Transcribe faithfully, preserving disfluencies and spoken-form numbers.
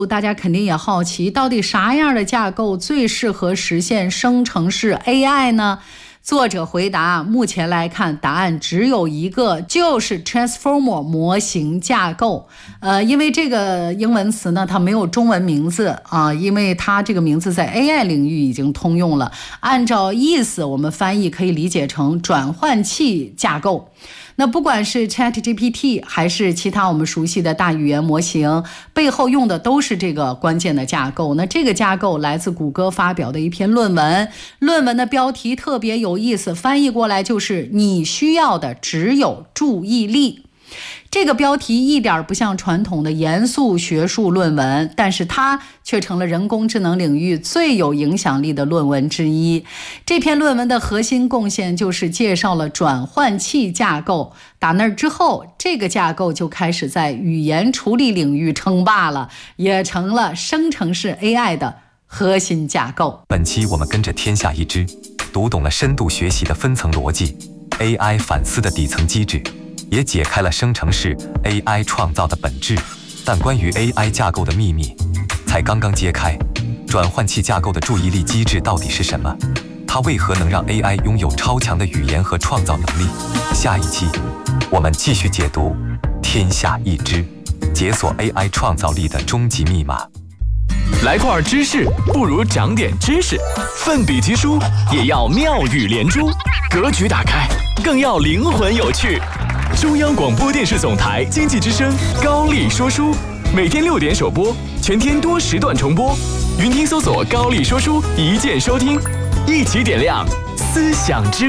大家肯定也好奇，到底啥样的架构最适合实现生成式 A I 呢？作者回答，目前来看答案只有一个，就是 Transformer 模型架构。呃，因为这个英文词呢，它没有中文名字啊，因为它这个名字在 A I 领域已经通用了。按照意思，我们翻译可以理解成转换器架构。那不管是 ChatGPT 还是其他我们熟悉的大语言模型，背后用的都是这个关键的架构。那这个架构来自谷歌发表的一篇论文，论文的标题特别有意思，翻译过来就是你需要的只有注意力。这个标题一点不像传统的严肃学术论文，但是它却成了人工智能领域最有影响力的论文之一。这篇论文的核心贡献就是介绍了转换器架构，打那儿之后，这个架构就开始在语言处理领域称霸了，也成了生成式 A I 的核心架构。 本期我们跟着天下一知，读懂了深度学习的分层逻辑， A I 反思的底层机制，也解开了生成式 A I 创造的本质。但关于 A I 架构的秘密才刚刚揭开，转换器架构的注意力机制到底是什么？它为何能让 A I 拥有超强的语言和创造能力？下一期我们继续解读天下一知，解锁 A I 创造力的终极密码。 来块知识不如长点知识，奋笔疾书也要妙语连珠，格局打开更要灵魂有趣。中央广播电视总台经济之声高丽说书，每天六点首播，全天多时段重播。云听搜索高丽说书，一键收听，一起点亮思想之